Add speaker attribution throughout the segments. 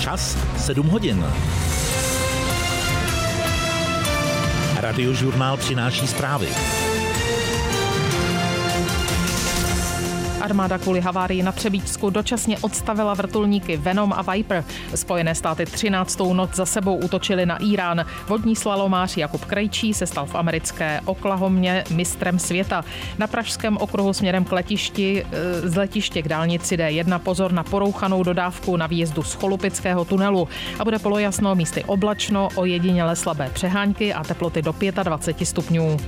Speaker 1: Čas 7 hodin. Radiožurnál přináší zprávy.
Speaker 2: Armáda kvůli havárii na Třebíčsku dočasně odstavila vrtulníky Venom a Viper. Spojené státy 13. noc za sebou útočily na Írán. Vodní slalomář Jakub Krejčí se stal v americké Oklahomě mistrem světa. Na pražském okruhu směrem k letišti, z letiště k dálnici D1 pozor na porouchanou dodávku na výjezdu z Cholupického tunelu. A bude polojasno, místy oblačno, ojediněle slabé přehánky a teploty do 25 stupňů.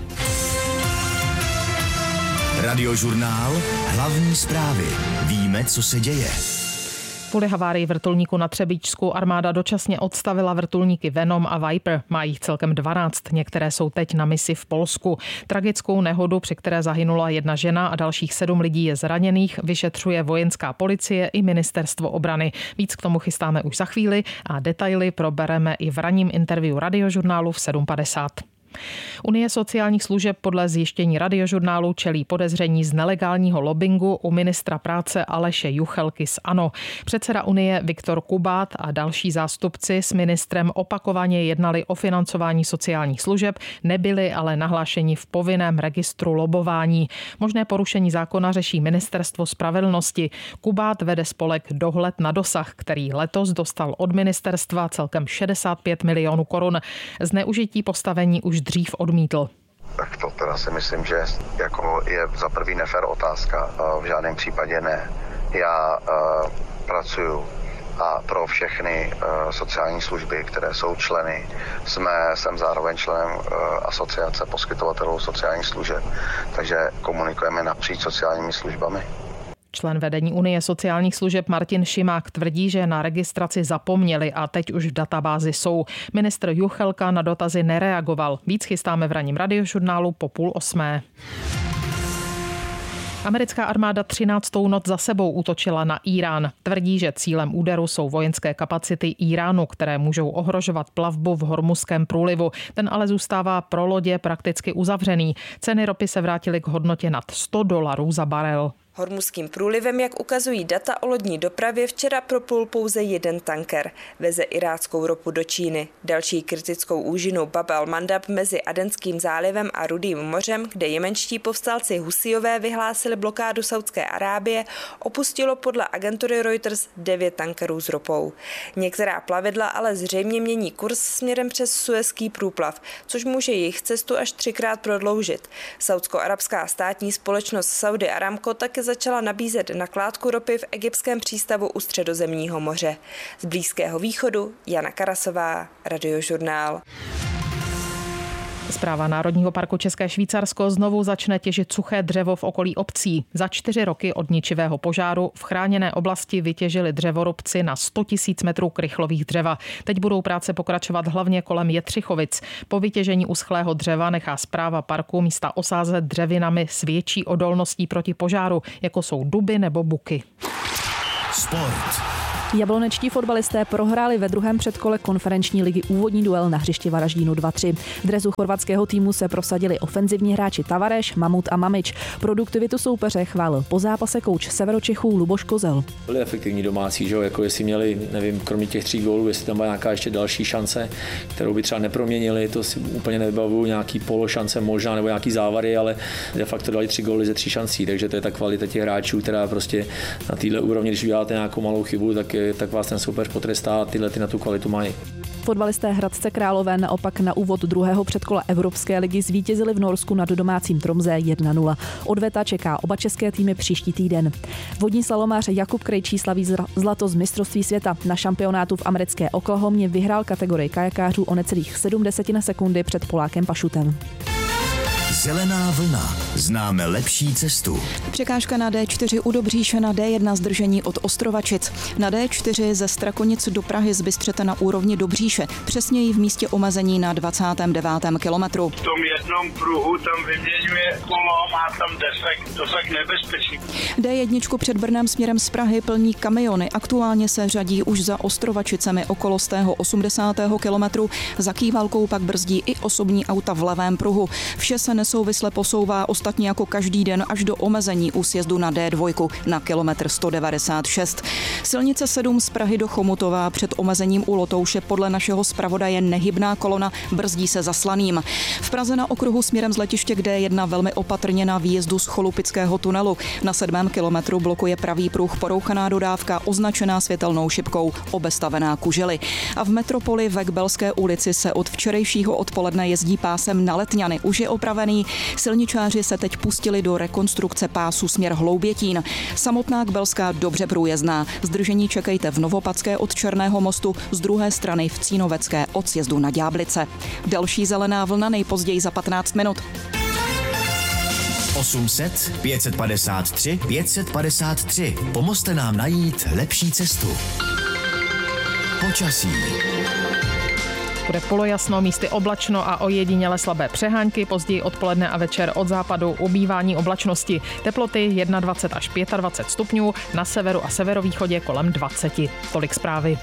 Speaker 3: Radiožurnál, hlavní zprávy. Víme, co se děje.
Speaker 2: Kvůli havárii vrtulníku na Třebíčsku armáda dočasně odstavila vrtulníky Venom a Viper. Má jich celkem 12, některé jsou teď na misi v Polsku. Tragickou nehodu, při které zahynula jedna žena a dalších 7 lidí je zraněných, vyšetřuje vojenská policie i ministerstvo obrany. Víc k tomu chystáme už za chvíli a detaily probereme i v ranním interview Radiožurnálu v 7:50. Unie sociálních služeb podle zjištění Radiožurnálu čelí podezření z nelegálního lobbingu u ministra práce Aleše Juchelky z ANO. Předseda Unie Viktor Kubát a další zástupci s ministrem opakovaně jednali o financování sociálních služeb, nebyli ale nahlášeni v povinném registru lobování. Možné porušení zákona řeší Ministerstvo spravedlnosti. Kubát vede spolek Dohled na dosah, který letos dostal od ministerstva celkem 65 milionů korun. Zneužití postavení už dřív odmítl.
Speaker 4: Tak to teda si myslím, že jako je za prvý nefér otázka. V žádném případě ne. Já pracuju a pro všechny sociální služby, které jsou členy. Jsem zároveň členem asociace poskytovatelů sociálních služeb, takže komunikujeme napříč sociálními službami.
Speaker 2: Člen vedení Unie sociálních služeb Martin Šimák tvrdí, že na registraci zapomněli a teď už v databázi jsou. Ministr Juchelka na dotazy nereagoval. Víc chystáme v ranním Radiožurnálu po 7:30. Americká armáda 13. noc za sebou útočila na Írán. Tvrdí, že cílem úderu jsou vojenské kapacity Íránu, které můžou ohrožovat plavbu v Hormuzském průlivu. Ten ale zůstává pro lodě prakticky uzavřený. Ceny ropy se vrátily k hodnotě nad $100 za barel.
Speaker 5: Hormuzským průlivem, jak ukazují data o lodní dopravě, včera proplul pouze jeden tanker. Veze iráckou ropu do Číny. Další kritickou úžinu Bab al-Mandab mezi Adenským zálivem a Rudým mořem, kde jemenští povstalci Husijové vyhlásili blokádu Saudské Arábie, opustilo podle agentury Reuters 9 tankerů s ropou. Některá plavidla ale zřejmě mění kurz směrem přes Suezský průplav, což může jejich cestu až 3krát prodloužit. Saudsko-arabská státní společnost Saudi Aramco také začala nabízet nakládku ropy v egyptském přístavu u Středozemního moře. Z Blízkého východu Jana Karasová, Radiožurnál.
Speaker 2: Správa Národního parku České Švýcarsko znovu začne těžit suché dřevo v okolí obcí. Za 4 roky od ničivého požáru v chráněné oblasti vytěžili dřevorubci na 100 000 metrů krychlových dřeva. Teď budou práce pokračovat hlavně kolem Jetřichovic. Po vytěžení uschlého dřeva nechá správa parku místa osázet dřevinami s větší odolností proti požáru, jako jsou duby nebo buky.
Speaker 3: Sport.
Speaker 6: Jablonečtí fotbalisté prohráli ve druhém předkole konferenční ligy úvodní duel na hřišti Varaždínu 2-3. V dresu chorvatského týmu se prosadili ofenzivní hráči Tavareš, Mamut a Mamič. Produktivitu soupeře chválil po zápase kouč Severočechů Luboš Kozel.
Speaker 7: Byli efektivní domácí, že jo, jako jestli měli, nevím, kromě těch 3 gólů, jestli tam byla nějaká ještě další šance, kterou by třeba neproměnili, to si úplně nevybavuju, nějaký pološance možná nebo nějaký závary, ale de facto dali 3 góly ze 3 šancí, takže to je ta kvalita těch hráčů, která prostě na této úrovni, když uděláte nějakou malou chybu, tak vás ten soupeř potrestá a tyhle na tu kvalitu mají.
Speaker 6: Fotbalisté Hradce Králové naopak na úvod druhého předkola Evropské ligy zvítězili v Norsku nad domácím Tromsø 1-0. Odveta čeká oba české týmy příští týden. Vodní slalomář Jakub Krejčí slaví zlato z mistrovství světa. Na šampionátu v americké Oklahomě vyhrál kategorii kajakářů o necelých 0,7 sekundy před Polákem Pašutem.
Speaker 3: Zelená vlna. Známe lepší cestu.
Speaker 8: Překážka na D4 u Dobříše, na D1 zdržení od Ostrovačic. Na D4 ze Strakonic do Prahy z Bystřete na úrovni Dobříše. Přesněji v místě omezení na 29. kilometru.
Speaker 9: V tom jednom pruhu tam vyměňuje kolo, má tam defekt, to tak nebezpečný.
Speaker 8: D1 před Brnem směrem z Prahy plní kamiony. Aktuálně se řadí už za Ostrovačicemi okolo z tého 80. kilometru. Za Kývalkou pak brzdí i osobní auta v levém pruhu. Vše se nesouvisle posouvá ostatně jako každý den až do omezení u sjezdu na D2 na kilometr 196. Silnice 7 z Prahy do Chomutova před omezením u Lotouše podle našeho zpravodaje nehybná kolona, brzdí se zaslaným. V Praze na okruhu směrem z letiště k D1 velmi opatrně na výjezdu z Cholupického tunelu. Na 7. kilometru blokuje pravý pruh porouchaná dodávka označená světelnou šipkou, obestavená kužely. A v metropoli ve Kbelské ulici se od včerejšího odpoledne jezdí pásem na Letňany. Už je opravený. Silničáři se teď pustili do rekonstrukce pásu směr Hloubětín. Samotná Kbelská dobře průjezdná. Zdržení čekejte v Novopadské od Černého mostu, z druhé strany v Cínovecké od sjezdu na Ďáblice. Další zelená vlna nejpozději za 15 minut.
Speaker 3: 800 553 553. Pomozte nám najít lepší cestu. Počasí.
Speaker 2: Bude polojasno, místy oblačno a ojediněle slabé přehánky, později odpoledne a večer od západu ubývání oblačnosti. Teploty 21 až 25 stupňů, na severu a severovýchodě kolem 20. Tolik zprávy.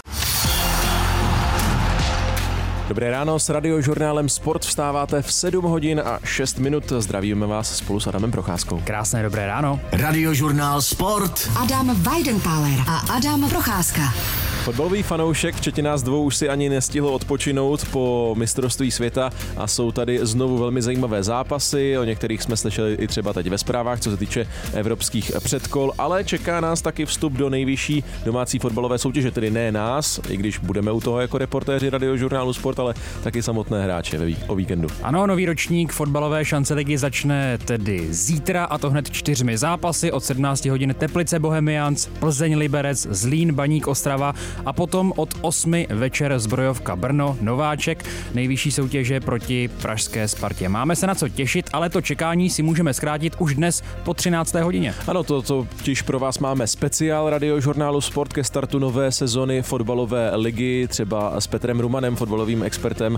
Speaker 10: Dobré ráno, s Radiožurnálem Sport vstáváte v 7 hodin a 6 minut. Zdravíme vás spolu s Adamem Procházkou.
Speaker 11: Krásné dobré ráno.
Speaker 3: Radiožurnál Sport.
Speaker 12: Adam Weidenpaler a Adam Procházka.
Speaker 10: Fotbalový fanoušek, včetně nás dvou, už si ani nestihl odpočinout po mistrovství světa a jsou tady znovu velmi zajímavé zápasy. O některých jsme slyšeli i třeba teď ve zprávách, co se týče evropských předkol, ale čeká nás taky vstup do nejvyšší domácí fotbalové soutěže, tedy ne nás, i když budeme u toho jako reportéři Radiožurnálu Sport, ale taky samotné hráče o víkendu.
Speaker 11: Ano, nový ročník fotbalové šance ligy začne tedy zítra, a to hned 4 zápasy od 17 hodin Teplice Bohemians, Plzeň Liberec, Zlín Baník Ostrava a potom od 8 večer Zbrojovka Brno Nováček, nejvyšší soutěže proti pražské Spartě. Máme se na co těšit, ale to čekání si můžeme zkrátit už dnes po 13. hodině.
Speaker 10: Ano, totiž pro vás máme speciál Radiožurnálu Sport ke startu nové sezony fotbalové ligy. Třeba s Petrem Rumanem, fotbalovým expertem,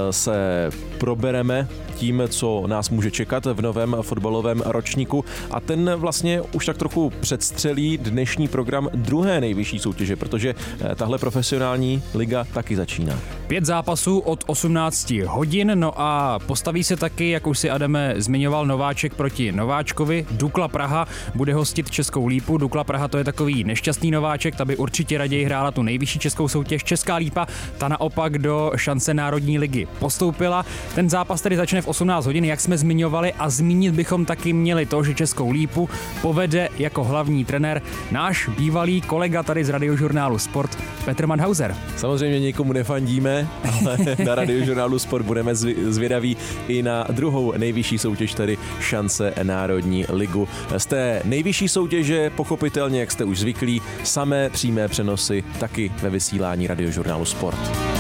Speaker 10: se probereme tím, co nás může čekat v novém fotbalovém ročníku, a ten vlastně už tak trochu předstřelí dnešní program druhé nejvyšší soutěže, protože tahle profesionální liga taky začíná.
Speaker 11: 5 zápasů od 18 hodin, no a postaví se taky, jak už si Adame zmiňoval, Nováček proti Nováčkovi. Dukla Praha bude hostit Českou Lípu. Dukla Praha, to je takový nešťastný Nováček, ta by určitě raději hrála tu nejvyšší českou soutěž. Česká Lípa, ta naopak do šance Národní ligy postoupila. Ten zápas tedy začne v 18 hodin, jak jsme zmiňovali, a zmínit bychom taky měli to, že Českou Lípu povede jako hlavní trenér náš bývalý kolega tady z Radiožurnálu Sport Petr Mannhauser.
Speaker 10: Samozřejmě nikomu nefandíme, ale na Radiožurnálu Sport budeme zvědaví i na druhou nejvyšší soutěž, tedy šance Národní ligu. Z té nejvyšší soutěže, pochopitelně, jak jste už zvyklí, samé přímé přenosy taky ve vysílání Radiožurnálu Sport.